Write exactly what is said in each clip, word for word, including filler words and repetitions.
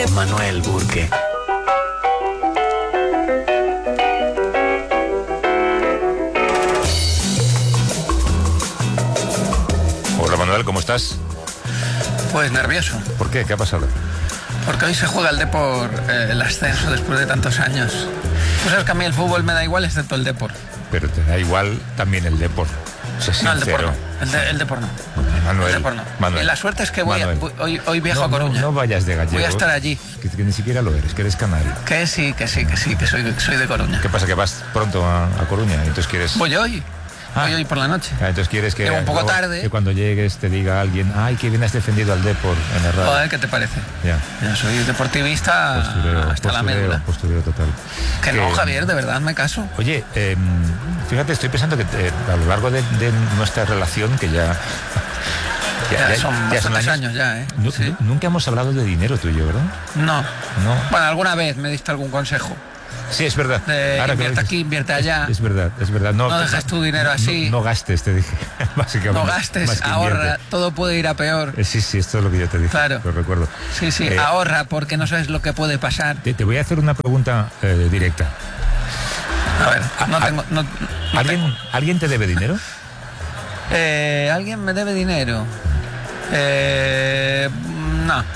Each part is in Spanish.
Manuel Burke. Hola Manuel, ¿cómo estás? Pues nervioso. ¿Por qué? ¿Qué ha pasado? Porque hoy se juega el Depor, eh, el ascenso después de tantos años. Tú sabes que a mí el fútbol me da igual excepto el Depor. Pero te da igual también el Depor. Sé No, el Depor sincero. no. El, de, el Depor no. Manuel, El Depor no. Manuel. Y la suerte es que voy, a, voy hoy, hoy viajo no, a Coruña. No, no vayas de gallego. Voy a estar allí. Que, que ni siquiera lo eres, que eres canario. Que sí, que sí, que sí, que soy, soy de Coruña. ¿Qué pasa? ¿Que vas pronto a, a Coruña? Entonces quieres... Voy hoy. Ah. Voy hoy por la noche. Ah, entonces quieres que... Llego un poco luego, tarde. Que cuando llegues te diga alguien, ay, que bien has defendido al Depor en la radio. Joder, ¿qué te parece? Ya. Yo soy deportivista Postureo, hasta postureo, la médula. Postureo total. Que no, Eh, Javier, de verdad, me caso. Oye, eh, fíjate, estoy pensando que eh, a lo largo de, de nuestra relación, que ya... Ya, son bastantes años ya, ¿eh? Nu- Sí. Nunca hemos hablado de dinero tú y yo, ¿verdad? No. No. Bueno, alguna vez me diste algún consejo. Sí, es verdad. De Ahora que lo invierte dices. aquí, invierte allá. Es, es verdad, es verdad. No, No dejes tu dinero así. No, no gastes, te dije, básicamente. No Más gastes, que ahorra, invierte. todo puede ir a peor. Eh, sí, sí, esto es lo que yo te dije. Claro. Lo recuerdo. Sí, sí, Eh, ahorra porque no sabes lo que puede pasar. Te, te voy a hacer una pregunta eh, directa. A ver, no a- tengo... No, no ¿Alguien, tengo. ¿Alguien te debe dinero? Eh, ¿Alguien me debe dinero? Eh, no. ¿No?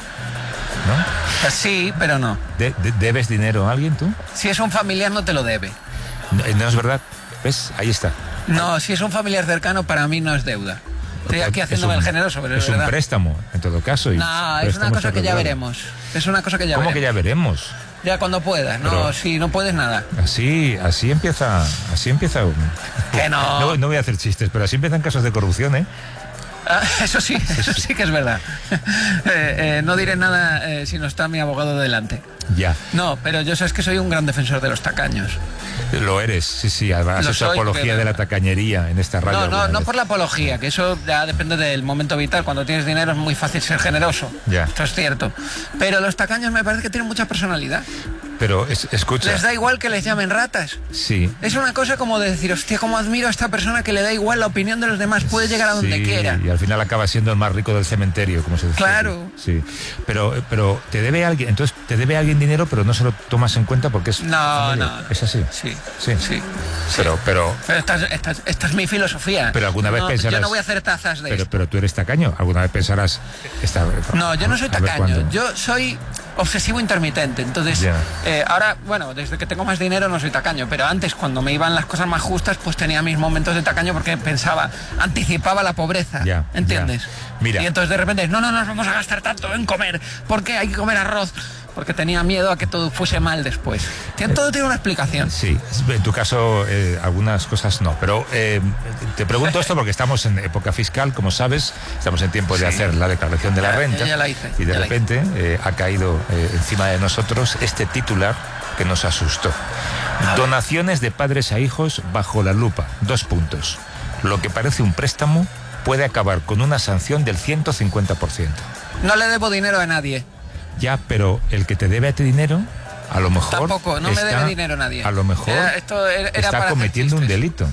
Pues sí, pero no. ¿De- de- ¿Debes dinero a alguien tú? Si es un familiar no te lo debe. No, eh, no es verdad. ¿Ves? Ahí está. No, si es un familiar cercano para mí no es deuda. Estoy aquí Es haciéndome un- el generoso, pero es, es un verdad. préstamo, en todo caso. y No, es préstamo una cosa se que ya regula. veremos. Es una cosa que ya ¿Cómo que veremos. ya veremos? Ya cuando puedas. No, Pero- si no puedes nada. Así, así empieza, así empieza. un- Que no. no. No voy a hacer chistes, pero así empiezan casos de corrupción, ¿eh? Ah, eso sí, eso sí que es verdad. Eh, eh, no diré nada eh, si no está mi abogado delante. Ya. No, pero yo sé que soy un gran defensor de los tacaños. Lo eres, sí, sí. Además, Lo has hecho soy, apología pero- de la tacañería en esta radio. No, no, alguna no vez. por la apología, que eso ya depende del momento vital. Cuando tienes dinero es muy fácil ser generoso. Ya. Esto es cierto. Pero los tacaños me parece que tienen mucha personalidad. Pero es- escucha. Les da igual que les llamen ratas. Sí. Es una cosa como de decir, hostia, cómo admiro a esta persona que le da igual la opinión de los demás, puede llegar a donde Sí, quiera. Y al final acaba siendo el más rico del cementerio, como se dice. Claro. Sí. Pero, pero te debe alguien, entonces te debe alguien dinero, pero no se lo tomas en cuenta porque es. No, familiar. no, no. Es así. Sí, Sí. sí. Pero, pero, Pero esta, es- esta es- esta es mi filosofía. Pero alguna vez No, pensarás- Yo no voy a hacer tazas de pero, esto. pero tú eres tacaño. ¿Alguna vez pensarás? Esta, No, yo no soy a ver tacaño. cuándo? Yo soy obsesivo intermitente. Entonces, Ya. eh, ahora, bueno, desde que tengo más dinero no soy tacaño. Pero antes, cuando me iban las cosas más justas, pues tenía mis momentos de tacaño porque pensaba, anticipaba la pobreza. Ya, ¿Entiendes? ya. Mira. Y entonces de repente, no, no, no, vamos a gastar tanto en comer. ¿Por qué hay que comer arroz? Porque tenía miedo a que todo fuese mal después. Tiene- Todo tiene una explicación. Sí, en tu caso eh, algunas cosas no, pero eh, te pregunto esto porque estamos en época fiscal, como sabes, estamos en tiempo de Sí. hacer la declaración de la Ya- renta ya la hice, y de ya la repente eh, ha caído eh, encima de nosotros este titular que nos asustó. Donaciones de padres a hijos bajo la lupa, dos puntos. Lo que parece un préstamo puede acabar con una sanción del ciento cincuenta por ciento. No le debo dinero a nadie. Ya, pero el que te debe a ti dinero, a lo mejor... Tampoco, no me está- debe dinero nadie. A lo mejor Era- esto era- era para está hacer cometiendo un chistes. delito.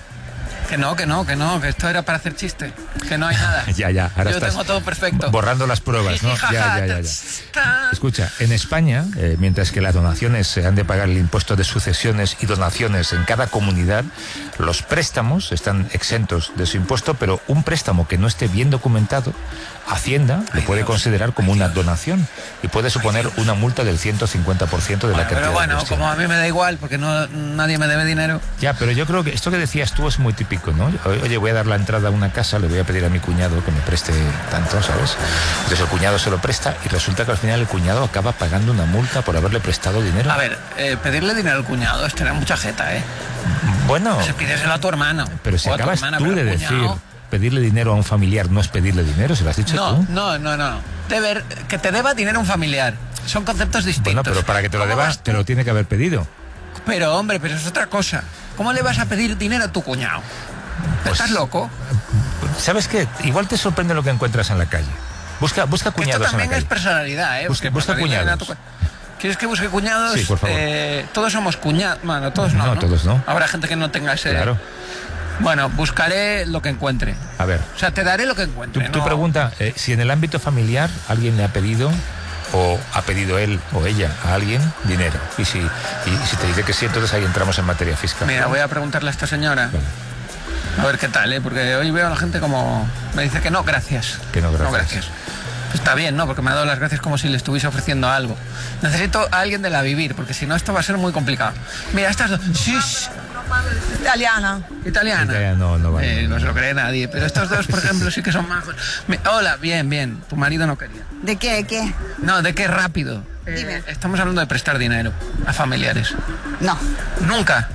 Que no, que no, que no, que esto era para hacer chiste. Que no hay nada. Ya, ya, ahora Yo estás tengo todo perfecto. borrando las pruebas, ¿no? Jiji, Ya, jaja, ya, ya, ya. ta- Escucha, en España, eh, mientras que las donaciones se han de pagar el impuesto de sucesiones y donaciones en cada comunidad, los préstamos están exentos de su impuesto, pero un préstamo que no esté bien documentado, Hacienda lo puede considerar como una donación y puede suponer una multa del ciento cincuenta por ciento de la Bueno, cantidad pero bueno, en cuestión. como a mí me da igual, porque no nadie me debe dinero. Ya, pero yo creo que esto que decías tú es muy típico, ¿no? Oye, voy a dar la entrada a una casa, le voy a pedir a mi cuñado que me preste tanto, ¿sabes? Entonces el cuñado se lo presta y resulta que al final el cuñado acaba pagando una multa por haberle prestado dinero. A ver, eh, pedirle dinero al cuñado es tener mucha jeta, ¿eh? Bueno, Se pídeselo a tu hermano. pero si o a tu acabas hermana, tú pero de al decir cuñado- pedirle dinero a un familiar no es pedirle dinero, ¿se lo has dicho No, tú? no, no, no. Deber, que te deba dinero un familiar. Son conceptos distintos. Bueno, pero para que te lo ¿Cómo deba, vas tú? te lo tiene que haber pedido. Pero, hombre, pero es otra cosa. ¿Cómo le vas a pedir dinero a tu cuñado? Pues- ¿Estás loco? ¿Sabes qué? Igual te sorprende lo que encuentras en la calle. Busca, busca Que esto cuñados en la también es calle. personalidad, ¿eh? Busca- Porque busca para pedirle dinero a cuñados. tu cu- ¿Quieres que busque cuñados? Sí, por favor. Eh, todos somos cuñados. Bueno, todos no, No, no. todos no. Habrá gente que no tenga ese... Claro. Bueno, buscaré lo que encuentre. A ver, O sea, te daré lo que tú, encuentre. tú ¿no? pregunta, eh, si en el ámbito familiar alguien le ha pedido o ha pedido él o ella a alguien dinero. Y si, y si te dice que sí, entonces ahí entramos en materia fiscal. Mira, voy a preguntarle a esta señora. Vale. A ver qué tal, ¿eh? Porque hoy veo a la gente como... Me dice que no, gracias. Que no, gracias. No, gracias. Pues está bien, ¿no? Porque me ha dado las gracias como si le estuviese ofreciendo algo. Necesito a alguien de la vivir, porque si no esto va a ser muy complicado. Mira, estas dos... ¡Shh! Italiana. Italiana. Italiana no, no vale. Eh, no se lo cree nadie. Pero estos dos, por ejemplo, sí que son majos. Me... Hola, bien, bien. Tu marido no quería. ¿De qué? ¿De qué? No, ¿de qué rápido? Dime. Eh, estamos hablando de prestar dinero a familiares. No. ¿Nunca?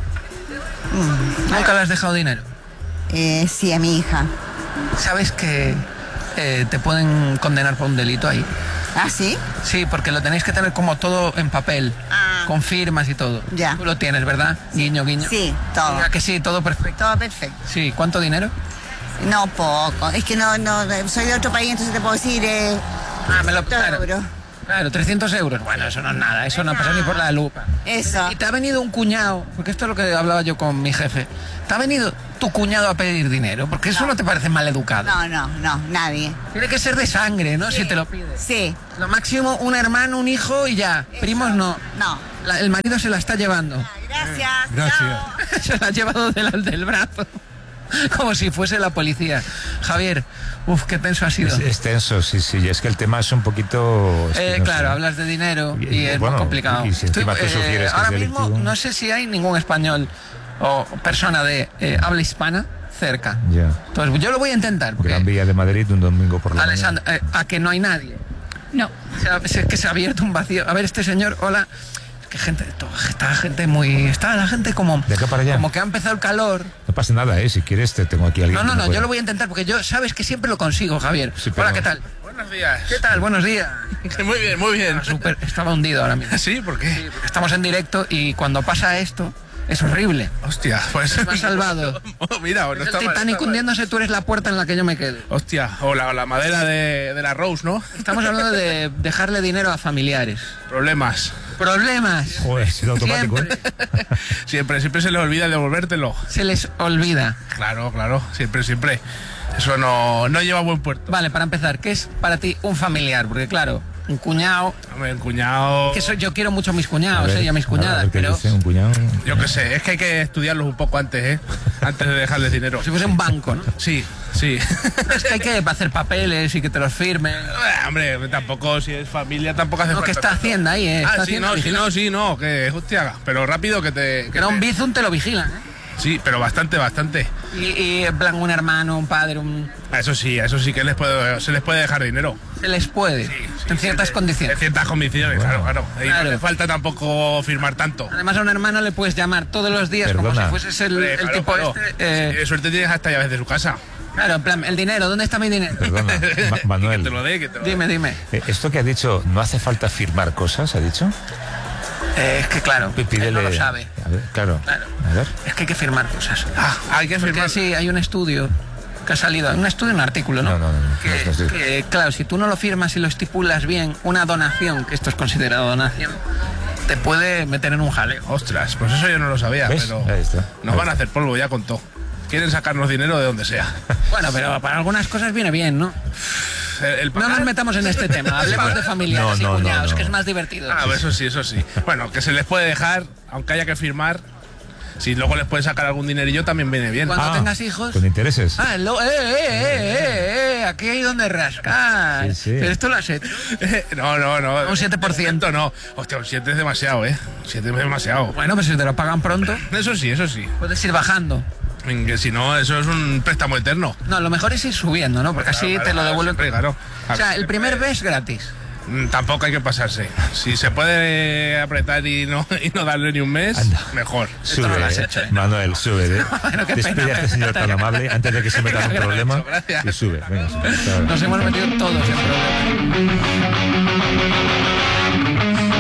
Mm. ¿Nunca le has dejado dinero? Eh, sí, a mi hija. ¿Sabes que eh, te pueden condenar por un delito ahí? ¿Ah, sí? Sí, porque lo tenéis que tener como todo en papel, ah. con firmas y todo. Ya. Tú lo tienes, ¿verdad? Guiño, guiño. Sí, todo. Mira que sí, todo perfecto. Todo perfecto. Sí, ¿cuánto dinero? No, poco. Es que no, no, soy de otro país, entonces te puedo decir... Eh, ah, me lo... Claro, euro. claro, trescientos euros. Bueno, eso no es nada, eso no pasa ni por la lupa. Eso. Y te ha venido un cuñado, porque esto es lo que hablaba yo con mi jefe. ¿Te ha venido tu cuñado a pedir dinero? Porque eso no, no te parece mal educado. No, no, no, nadie. Tiene que ser de sangre, ¿no? Sí. Si te lo pide. Sí. Lo máximo, un hermano, un hijo y ya. Eso. Primos no. No. La, el marido se la está llevando. Gracias. Gracias. Se la ha llevado del, del brazo. Como si fuese la policía. Javier, uff, qué tenso ha sido. Es, es tenso, sí, sí. Es que el tema es un poquito... Es eh, no claro, sé. hablas de dinero y, y es bueno, muy complicado. Y si encima Estoy, tú sugieres eh, que ahora es mismo delictivo. no sé si hay ningún español o persona de eh, habla hispana cerca. Ya. Entonces yo lo voy a intentar. Porque, Gran Vía de Madrid un domingo por la Alessandra, mañana. Eh, a que no hay nadie. No. O sea, es que se ha abierto un vacío. A ver, este señor, hola. Que gente, está gente muy... Está la gente como... De acá para allá. Como que ha empezado el calor. No pasa nada, ¿eh? Si quieres, te tengo aquí a alguien. No, no, no, puede. yo lo voy a intentar porque yo, sabes que siempre lo consigo, Javier. Sí, pero... Hola, ¿qué tal? Buenos días. ¿Qué tal? Buenos días. Muy bien, muy bien. Ah, super, estaba hundido ahora mismo. ¿Sí? ¿Por qué? Sí, porque estamos en directo y cuando pasa esto es horrible. Hostia, pues... Me has salvado. Oh, mira, no Es está el mal, Titanic está mal. hundiéndose, tú eres la puerta en la que yo me quedo. Hostia, o la, o la madera de, de la Rose, ¿no? Estamos hablando de dejarle dinero a familiares. Problemas. Problemas. Joder, es automático, Siempre. ¿eh? Siempre, siempre se les olvida devolvértelo. Se les olvida. Claro, claro, siempre, siempre. Eso no, no lleva a buen puerto. Vale, para empezar, ¿qué es para ti un familiar? Porque claro, un cuñado... Hombre, el cuñado... Que soy, yo quiero mucho a mis cuñados, A ver, eh, y a mis a ver, cuñadas, ¿qué pero... dice un cuñado? Yo qué sé, es que hay que estudiarlos un poco antes, ¿eh? Antes de dejarles dinero. Si fuese un banco, ¿no? Sí, sí. Es que hay que hacer papeles y que te los firmen. Eh, Hombre, tampoco, si es familia, tampoco hace No, que falta. está Hacienda ahí, ¿eh? Está Ah, sí, Hacienda no, sí, vigilando. no, sí, no, que hostia, pero rápido que te... Que Que era un te- bizum, te lo vigilan, ¿eh? Sí, pero bastante, bastante. Y, y en plan un hermano, un padre, un... A Eso sí, a eso sí que les puede, se les puede dejar dinero. Se les puede, en ciertas En condiciones. ciertas condiciones, Bueno. claro, claro. Y Claro. no le falta tampoco firmar tanto. Además a un hermano le puedes llamar todos los días como Perdona. si fueses el, Hombre, el claro, tipo claro. este. eh, Eh, suerte tienes hasta llaves de su casa. claro, en plan, el dinero, ¿dónde está mi dinero? Perdona, Ma- Que Manuel. te lo dé, que te lo dé. Dime, dime. eh, Esto que ha dicho, no hace falta firmar cosas, ha dicho. Eh, es que claro, P- él Pídele. no lo sabe. A ver, claro. Claro. A ver. Es que hay que firmar cosas. Ah, hay que Porque firmar. sí, hay un estudio que ha salido, un estudio, un artículo, ¿no? No, no, no, no, Que, no es un estudio. que, claro, si tú no lo firmas y lo estipulas bien, una donación, que esto es considerado donación, te puede meter en un jaleo. Ostras, pues eso yo no lo sabía, ¿Ves? pero Ahí está. nos Ahí van a está. hacer polvo ya con todo. Quieren sacarnos dinero de donde sea. Bueno, pero para algunas cosas viene bien, ¿no? El, el No pagar- nos metamos en este tema, hablemos de familiares No, no, y cuñados, no, no. que es más divertido. Ah, eso sí, eso sí. Bueno, que se les puede dejar, aunque haya que firmar. Si luego les puede sacar algún dinerillo, también viene bien. Cuando Ah, tengas hijos... Con intereses. Ah, lo, eh, eh, eh, eh, eh, aquí hay donde rascar. Sí, sí. Pero esto lo has hecho. no, no, no. Un siete por ciento. No. Hostia, un siete es demasiado, ¿eh? siete es demasiado. Bueno, pues si te lo pagan pronto, Eso sí, eso sí. puedes ir bajando. Que si no, eso es un préstamo eterno. No, lo mejor es ir subiendo, ¿no? Porque así Claro, te lo claro, devuelven. siempre, claro. O sea, el primer mes gratis. Mm, Tampoco hay que pasarse. Si se puede apretar y no, y no darle ni un mes, Anda. mejor. Sube, no lo has eh. hecho, ¿eh? Manuel, sube. ¿eh? Bueno, qué Despide pena, a este señor tan amable antes de que se meta en un Gracias, problema. gracias. Y sube. Venga, sube. Hasta ahora. Nos hemos metido todos en problemas.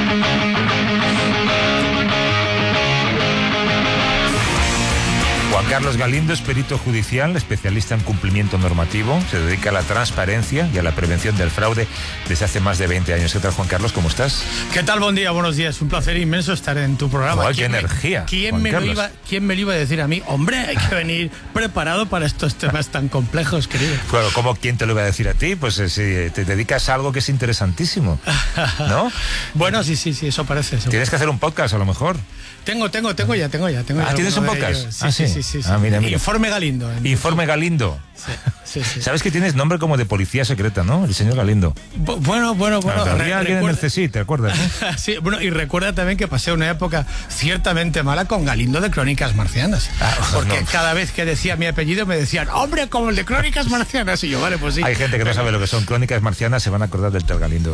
Juan Carlos Galindo es perito judicial, especialista en cumplimiento normativo, se dedica a la transparencia y a la prevención del fraude desde hace más de veinte años. ¿Qué tal, Juan Carlos? ¿Cómo estás? ¿Qué tal? Buen día, buenos días. Un placer inmenso estar en tu programa. Oh, ¡qué ¿Quién energía! Me, ¿quién, Juan me lo Carlos. iba, ¿Quién me lo iba a decir a mí? Hombre, hay que venir preparado para estos temas tan complejos, querido. Claro, ¿cómo quién te lo iba a decir a ti? Pues eh, si te dedicas a algo que es interesantísimo, ¿no? Bueno, sí, sí, sí, eso parece. Eso Tienes que hacer un podcast, a lo mejor. Tengo, tengo, tengo ya, tengo ya. Tengo Ah, ya ¿tienes un alguno de podcast? ellos. Sí, Ah, sí, sí. sí, sí, sí. Ah, mira, mira. Informe Galindo. en Informe Galindo. Sí, sí, sí. Sabes que tienes nombre como de policía secreta, ¿no? El señor Galindo. Bu- Bueno, bueno, bueno. Había re- alguien en el recuerda- C S I, ¿te acuerdas? ¿no? Sí, bueno, y recuerda también que pasé una época ciertamente mala con Galindo de Crónicas Marcianas. Ah, porque no. cada vez que decía mi apellido me decían, hombre, como el de Crónicas Marcianas. Y yo, vale, pues sí. Hay gente que no sabe lo que son crónicas marcianas, se van a acordar del tal Galindo.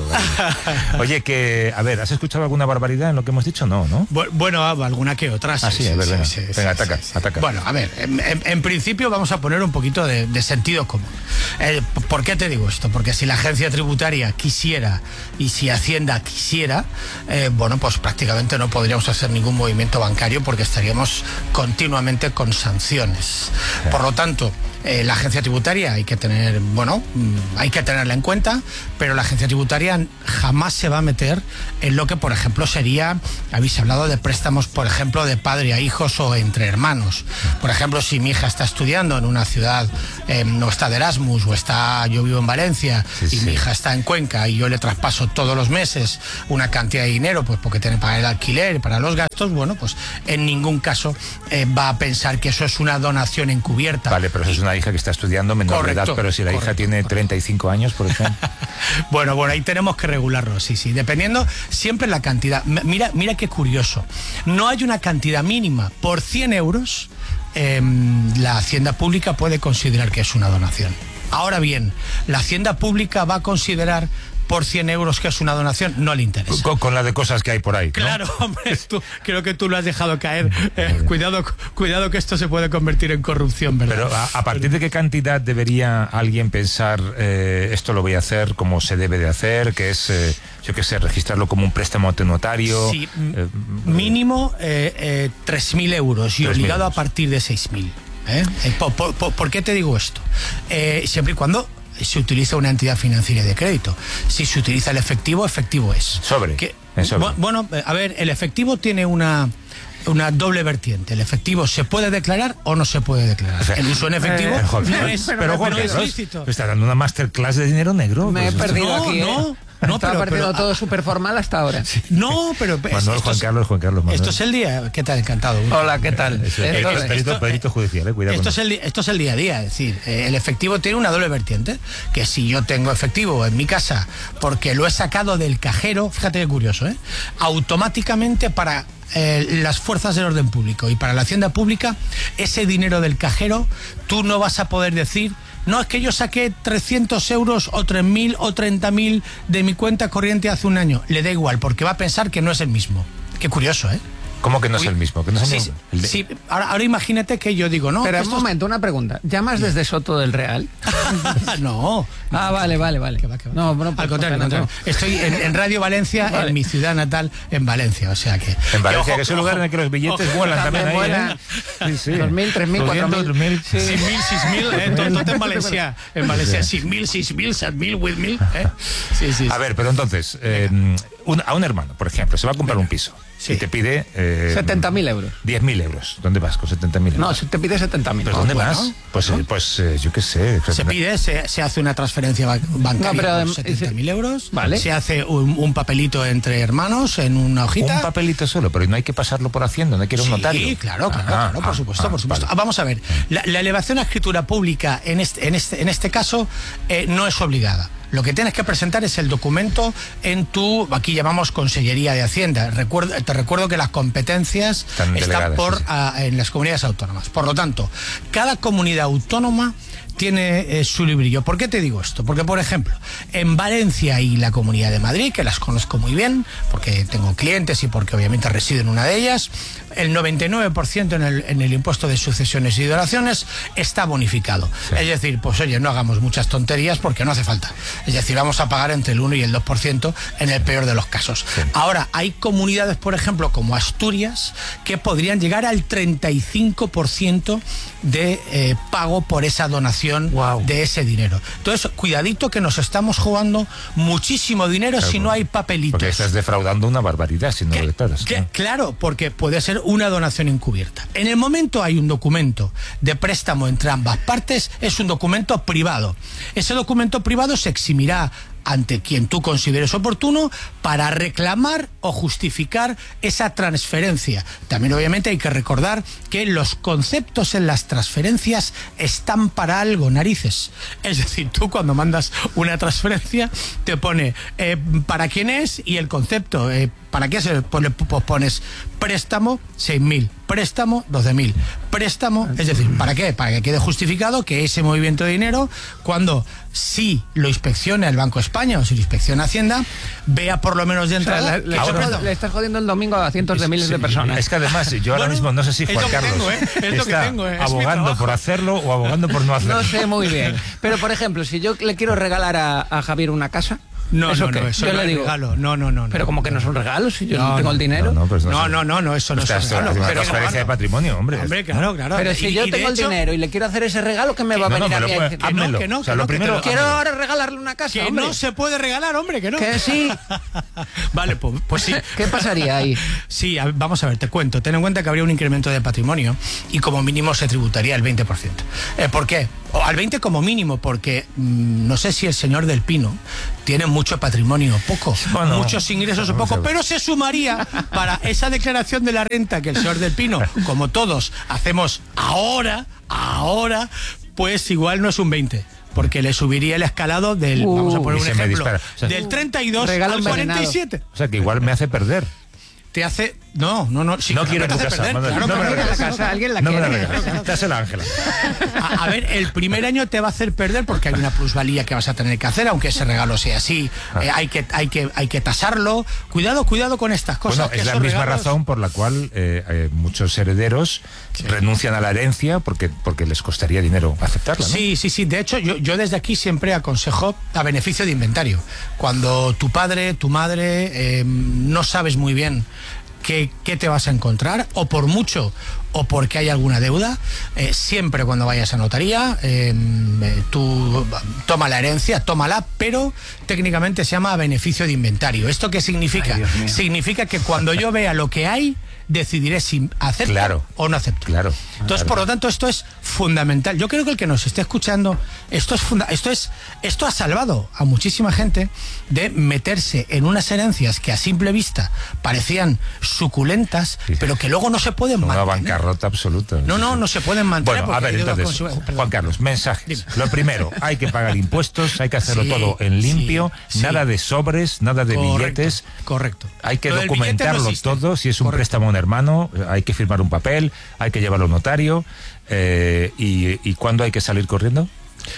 Oye, que, a ver, ¿has escuchado alguna barbaridad en lo que hemos dicho? No, ¿no? Bu- Bueno, ah, alguna que otra. Ah, sí, a ver, venga. Venga, ataca, ataca. Bueno, a ver, en, en- en principio vamos a poner un poquito de, de sentido común. Eh, ¿Por qué te digo esto? Porque si la agencia tributaria quisiera y si Hacienda quisiera, eh, bueno, pues prácticamente no podríamos hacer ningún movimiento bancario porque estaríamos continuamente con sanciones. Por lo tanto, eh, la agencia tributaria hay que tener, bueno, mm, hay que tenerla en cuenta, pero la agencia tributaria jamás se va a meter en lo que, por ejemplo, sería, habéis hablado de préstamos, por ejemplo, de padre a hijos o entre hermanos. Por ejemplo, si mi hija está estudiando en una ciudad, eh, no está de Erasmus, o está, yo vivo en Valencia, Sí, y sí. mi hija está en Cuenca, y yo le traspaso todos los meses una cantidad de dinero, pues porque tiene que pagar el alquiler, para los gastos, bueno, pues en ningún caso eh, va a pensar que eso es una donación encubierta. Vale, pero eso es una hija que está estudiando menor de edad, Correcto, pero si la hija correcto, tiene correcto. treinta y cinco años, por ejemplo. Bueno, bueno, ahí tenemos que regularlo, sí, sí, dependiendo siempre la cantidad. M- Mira, mira qué curioso. No hay una cantidad mínima. Por cien euros, eh, la Hacienda Pública puede considerar que es una donación. Ahora bien, ¿la Hacienda Pública va a considerar por cien euros que es una donación? No le interesa. Con, con la de cosas que hay por ahí, ¿no? Claro, hombre, tú, creo que tú lo has dejado caer. Eh, cuidado, cuidado que esto se puede convertir en corrupción, ¿verdad? Pero a, a partir de qué cantidad debería alguien pensar eh, esto lo voy a hacer como se debe de hacer, que es, eh, yo qué sé, registrarlo como un préstamo ante notario? Sí, eh, mínimo eh, eh, tres mil euros y tres mil obligado euros. a partir de seis mil. ¿eh? Eh, po- po- po- ¿Por qué te digo esto? Eh, siempre y cuando se utiliza una entidad financiera de crédito. Si se utiliza el efectivo, efectivo es. Sobre, Que- en sobre. bu- Bueno, eh, a ver, el efectivo tiene una... una doble vertiente. El efectivo se puede declarar o no se puede declarar. O sea, El uso en efectivo Eh, Juan no Carlos, es, pero, pero Juan no es Carlos, lícito. está dando una masterclass de dinero negro. Me he pues esto- perdido No, aquí, ¿eh? no, no, Estaba pero- partiendo pero- todo súper formal hasta ahora. No, pero... Manuel, esto Juan es- Carlos, Juan Carlos, Manuel. Esto es el día... ¿Qué tal? Encantado. Hola, ¿qué tal? Eso, Esto- perito, esto- perito, perito judicial, eh, cuidado Esto con es, el, di- esto es el día a día, es decir, eh, el efectivo tiene una doble vertiente, que si yo tengo efectivo en mi casa porque lo he sacado del cajero, fíjate qué curioso, ¿eh? automáticamente para eh, las fuerzas del orden público y para la hacienda pública, ese dinero del cajero, tú no vas a poder decir, no, es que yo saqué trescientos euros o tres mil o treinta mil de mi cuenta corriente hace un año. Le da igual, porque va a pensar que no es el mismo. Qué curioso, ¿eh? ¿Cómo que no es el mismo? ¿Que no es el Sí, mismo? El de- sí, ahora, ahora imagínate que yo digo, no, Pero que un esto es- momento, una pregunta. ¿Llamas desde Soto del Real? no. Ah, vale, vale, vale. Que va, que va. No, bueno, al contrario, al contrario. Estoy en, en Radio Valencia, Vale. en mi ciudad natal, en Valencia, o sea que... En Valencia, ojo, que es un lugar ojo, en el que los billetes ojo, vuelan también ahí, vuelan. ¿eh? Sí, sí. dos mil, tres mil, cuatro mil. dos mil. Sí. seis mil, seis mil, eh, todo, todo en Valencia, en Valencia, seis mil, seis mil, seis mil, ocho mil, eh. Sí, sí, sí. A ver, pero entonces, eh, un- a un hermano, por ejemplo, se va a comprar un piso Sí. y te pide... Eh, setenta mil euros. diez mil euros. ¿Dónde vas con setenta mil euros? No, se te pide setenta mil. ¿Pero dónde bueno, vas? Pues, eh, pues eh, yo qué sé. Se pide, se, se hace una transferencia ba- bancaria No, pero por adem- setenta mil euros, Vale. se hace un, un papelito entre hermanos en una hojita. Un papelito solo, pero no hay que pasarlo por Hacienda, no hay que ir a un Sí, notario. claro, claro, Ah, claro, por ah, supuesto, ah, por supuesto. vale. Ah, vamos a ver, la, la elevación a escritura pública en este, en este, en este caso eh, no es obligada. Lo que tienes que presentar es el documento en tu, aquí llamamos Consellería de Hacienda. Recuerdo, te recuerdo que las competencias Están están delegadas, por sí, sí. ah, en las comunidades autónomas. Por lo tanto, cada comunidad autónoma tiene eh, su librillo. ¿Por qué te digo esto? Porque, por ejemplo, en Valencia y la Comunidad de Madrid, que las conozco muy bien, porque tengo clientes y porque obviamente resido en una de ellas, el noventa y nueve por ciento en el, en el impuesto de sucesiones y donaciones está bonificado. Sí. Es decir, pues oye, no hagamos muchas tonterías porque no hace falta. Es decir, vamos a pagar entre el uno y el dos por ciento en el peor de los casos. Sí. Ahora, hay comunidades, por ejemplo, como Asturias, que podrían llegar al treinta y cinco por ciento de eh, pago por esa donación wow. de ese dinero. Entonces, cuidadito que nos estamos jugando muchísimo dinero claro, si no hay papelitos. Porque estás defraudando una barbaridad si no lo declaras. ¿no? Claro, porque puede ser una donación encubierta. En el momento hay un documento de préstamo entre ambas partes, es un documento privado. Ese documento privado se eximirá ante quien tú consideres oportuno para reclamar o justificar esa transferencia. También obviamente hay que recordar que los conceptos en las transferencias están para algo, narices. Es decir, tú cuando mandas una transferencia te pone eh, para quién es y el concepto, eh, para qué se pone, pues pones préstamo seis mil, préstamo doce mil, préstamo, es decir, ¿para qué? Para que quede justificado que ese movimiento de dinero, cuando si lo inspecciona el Banco de España o si lo inspecciona Hacienda, vea por lo menos de entrada. O sea, le, le, ahora, le estás jodiendo el domingo a cientos de miles sí, de personas. Es que además, yo ahora bueno, mismo no sé si Juan Carlos tengo, ¿eh? está tengo, ¿eh? abogando por hacerlo o abogando por no hacerlo. No sé muy bien. Pero, por ejemplo, si yo le quiero regalar a, a Javier una casa... No, ¿Eso no, qué? no, eso yo no le es digo, regalo. No, no, no. Pero no, como que no es un regalo si yo no, no tengo no, el dinero. No, no, pues no, no, no, no, no, eso no es un regalo. Pero pero transferencia de patrimonio, hombre. Hombre, claro, claro. Pero si y, yo y tengo el hecho, dinero y le quiero hacer ese regalo, ¿qué me va a no, venir no, a mí a decir? Házmelo. Que no, o sea, que lo no, primero, que quiero ahora regalarle una casa, que hombre. no se puede regalar, hombre, que no. Que sí. Vale, pues, pues sí. ¿Qué pasaría ahí? Sí, a, vamos a ver, te cuento. Ten en cuenta que habría un incremento de patrimonio y como mínimo se tributaría el veinte por ciento. Eh, ¿Por qué? O al veinte como mínimo, porque mmm, no sé si el señor del Pino tiene mucho patrimonio o poco, bueno, muchos ingresos o poco, pero se sumaría para esa declaración de la renta que el señor del Pino, como todos, hacemos ahora, ahora, pues igual no es un veinte. Porque le subiría el escalado del, uh, vamos a poner un ejemplo, o sea, del treinta y dos al cuarenta y siete. O sea, que igual me hace perder. Te hace... No, no, no. Si no quiero tu casa. Perder, Claro, no me la casa. Alguien la no quiere. Me la te hace la Ángela. A, a ver, el primer año te va a hacer perder porque hay una plusvalía que vas a tener que hacer, aunque ese regalo sea así. Ah. Eh, hay, que, hay, que, hay que tasarlo. Cuidado, cuidado con estas cosas. Bueno, que es la misma regalos... razón por la cual eh, eh, muchos herederos sí. renuncian a la herencia porque, porque les costaría dinero aceptarla, ¿no? Sí, sí, sí. De hecho, yo, yo desde aquí siempre aconsejo a beneficio de inventario. Cuando tu padre, tu madre, eh, no sabes muy bien ¿Qué, ¿Qué te vas a encontrar? O por mucho, o porque hay alguna deuda, eh, siempre cuando vayas a notaría, eh, tú toma la herencia, tómala, pero técnicamente se llama beneficio de inventario. ¿Esto qué significa? Ay, significa que cuando yo vea lo que hay, decidiré si acepto claro, o no acepto. Claro. Entonces, claro. por lo tanto, esto es fundamental. Yo creo que el que nos esté escuchando, esto es funda esto es esto ha salvado a muchísima gente de meterse en unas herencias que a simple vista parecían suculentas, sí, pero que luego no se pueden una mantener. Una bancarrota absoluta. No, no, no se pueden mantener. Bueno, a ver, entonces, Juan Carlos, mensajes. Dime. Lo primero, hay que pagar impuestos, hay que hacerlo sí, todo en limpio, sí, nada sí. de sobres, nada de correcto, billetes. Correcto. Hay que documentarlo no todo, si es un correcto. préstamo a un hermano, hay que firmar un papel, hay que llevarlo a un notario. Eh, y, ¿Y cuándo hay que salir corriendo?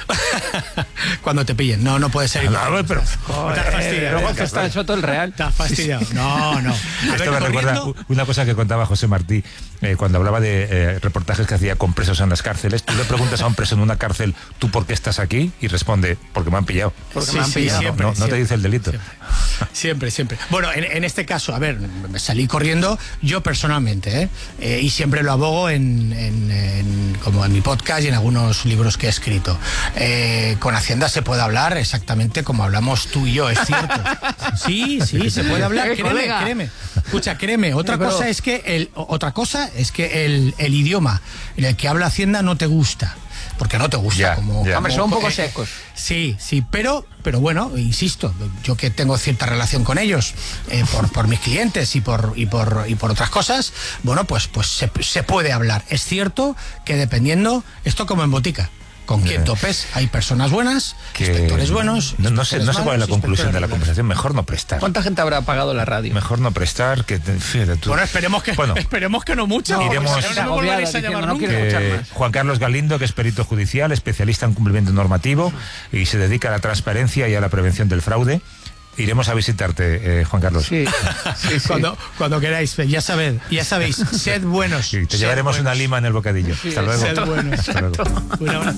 Cuando te pillen. No, no puede ser. No, no, pero joder, estás fastidiado. Luego que está el soto el real. Estás fastidiado. No, no. A Esto ver, me recuerda una cosa que contaba José Martí eh, cuando hablaba de eh, reportajes que hacía con presos en las cárceles. Tú le preguntas a un preso en una cárcel, ¿tú por qué estás aquí? Y responde, porque me han pillado. Porque sí, me han sí, pillado. Siempre, no, no siempre, te dice el delito. Siempre, siempre. siempre. Bueno, en, en este caso, a ver, salí corriendo yo personalmente, ¿eh? Eh, y siempre lo abogo en, en, en, como en mi podcast y en algunos libros que he escrito. Eh, con Hacienda se puede hablar exactamente como hablamos tú y yo, es cierto. Sí, sí, se puede hablar, créeme, créeme. Escucha, créeme, otra Pero... cosa es que el, otra cosa es que el, el idioma en el que habla Hacienda no te gusta. Porque no te gusta. Ya, como, ya. como Hombre, son un poco eh, secos. Sí, sí, pero, pero bueno, insisto, yo que tengo cierta relación con ellos, eh, por, por mis clientes y por, y por, y por otras cosas, bueno, pues, pues se, se puede hablar. Es cierto que dependiendo, esto como en botica, con quien Eh. topes. Hay personas buenas, Que inspectores buenos. No, no sé, no inspectores sé cuál es la malos, conclusión de la inspectores conversación. Mejor no prestar. ¿Cuánta gente habrá apagado la radio? Mejor no prestar, que te- fíjate tú. Bueno, esperemos que, Bueno, esperemos que no mucho. No, iremos- porque pues, no, no me agobiada, volveréis a diciendo, llamar no nunca. quiero escuchar que más. Juan Carlos Galindo, que es perito judicial, especialista en cumplimiento normativo y se dedica a la transparencia y a la prevención del fraude. Iremos a visitarte, eh, Juan Carlos. Sí, sí, sí. Cuando, cuando queráis, ya sabed, ya sabéis, sed buenos. Y te sed llevaremos buenos. una lima en el bocadillo. Hasta luego. Sed buenos. Hasta luego. Un abrazo.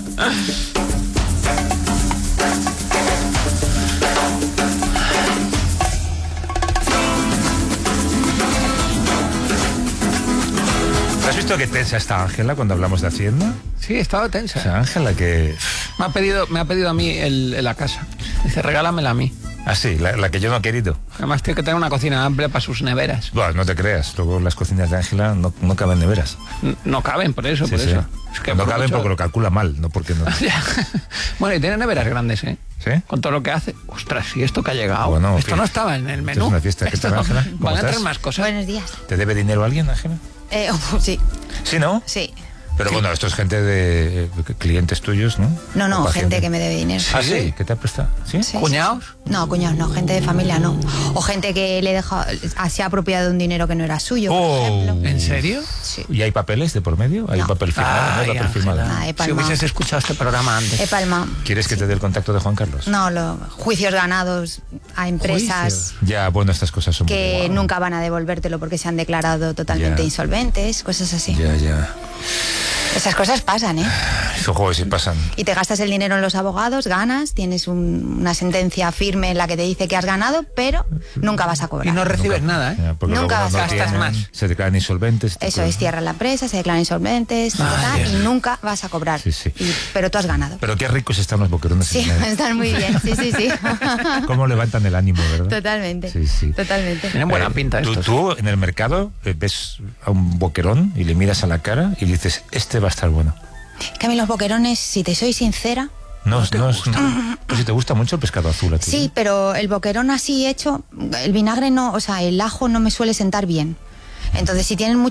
¿Has visto qué tensa está Ángela cuando hablamos de Hacienda? Sí, estaba O tensa. sea, Ángela que... Me ha pedido, me ha pedido a mí el, la casa. Dice, regálamela a mí. Ah, sí, la, la que yo no he querido. Además tiene que tener una cocina amplia para sus neveras. Bueno, no te creas, luego las cocinas de Ángela no, no caben neveras. N- No caben, por eso, Sí, por sí. eso. Es que no por caben mucho- porque lo calcula mal, no porque no... Bueno, y tiene neveras grandes, ¿eh? ¿Sí? Con todo lo que hace. Ostras, ¿y esto que ha llegado? Bueno, esto ¿qué? no estaba en el Esto menú. es una fiesta. ¿Qué tal, Esto- Ángela? ¿Cómo Van a estás? traer más cosas. Buenos días. ¿Te debe dinero alguien, Ángela? Eh, oh, sí, Sí, ¿no? sí. Pero bueno, esto es gente de eh, clientes tuyos, ¿no? No, no, O gente pacientes. que me debe dinero. Ah, sí, ¿qué te ha prestado? ¿Sí? Sí, ¿Cuñados? sí, sí. No, cuñados no, gente de familia no. O gente que le deja, se ha apropiado de un dinero que no era suyo, Oh. por ejemplo. ¿En serio? Sí. ¿Y hay papeles de por medio? ¿Hay No. papel firmado? ¿No hay Ay, papel firmado? Ángela, Ah, he si palmado. hubieses escuchado este programa antes. He palmado. ¿Quieres que te dé el contacto de Juan Carlos? No, los juicios ganados a empresas Ya, bueno, estas cosas son... que muy- nunca van a devolvértelo porque se han declarado totalmente Ya. insolventes, cosas así. Ya, ya. Esas cosas pasan, ¿eh? Ojo, si pasan. Y te gastas el dinero en los abogados, ganas, tienes un- una sentencia firme en la que te dice que has ganado, pero nunca vas a cobrar. Y no recibes Nunca. nada, ¿eh? Ya, porque Nunca luego vas no a gastar tienen, más. Se declaran insolventes. Eso es, cierran la empresa, se declaran insolventes, ta, ta, ta, y nunca vas a cobrar. Sí, sí. Y- pero tú has ganado. Pero qué ricos están los boquerones. Sí, en el- están muy bien, sí, sí, sí. Cómo levantan el ánimo, ¿verdad? Totalmente. Sí, sí. Totalmente. Tienen buena Eh, pinta tú, estos. tú en el mercado eh, ves a un boquerón y le miras a la cara y le dices, este va a estar bueno. Que a mí los boquerones, si te soy sincera, No, no, es- pues si te gusta mucho el pescado azul a ti. sí, pero el boquerón así hecho, el vinagre no, o sea, el ajo no me suele sentar bien. Entonces, si tienen mucho